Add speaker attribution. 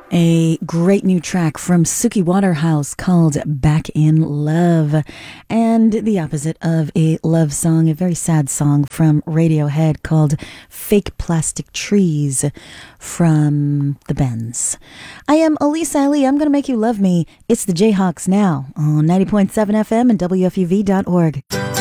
Speaker 1: A great new track from Suki Waterhouse called Back in Love. And the opposite of a love song, a very sad song from Radiohead called Fake Plastic Trees from the Bends. I am Elise Ali. I'm going to make you love me. It's the Jayhawks now on 90.7 FM and WFUV.org.